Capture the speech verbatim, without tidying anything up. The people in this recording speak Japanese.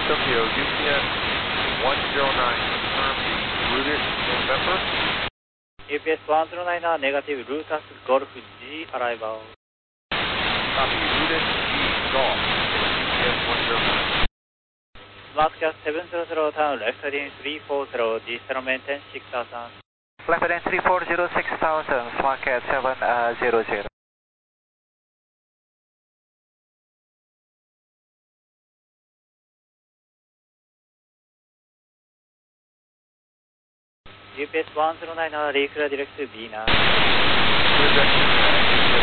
Tokyo U P S one zero nine, confirm the routed November. U P S one zero nine はネガティブ、ルータスゴルフ G アライバル。 Copy, routed G Golf, U P S one zero nine. スマートキャスセブンゼロゼロタウン、レフトディンスリーフォーゼロ、G セロメンテンシックスタウザン。 Left heading three four zero six thousand, SmartCat seven zero zero. U P S one zero nine はリークラディレクト B な。 Clear direction, uh, U P S